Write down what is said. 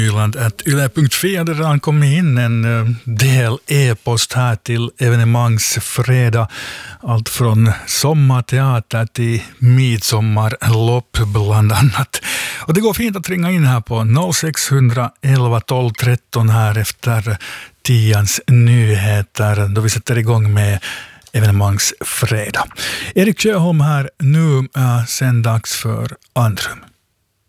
Yle.fi hade redan kommit in en del e-post här till evenemangsfredag. Allt från sommarteater till midsommarlopp bland annat. Och det går fint att ringa in här på 0611 12 13 här efter 10:ans nyheter då vi sätter igång med evenemangsfredag. Erik Sjöholm här, nu sen dags för Andrum.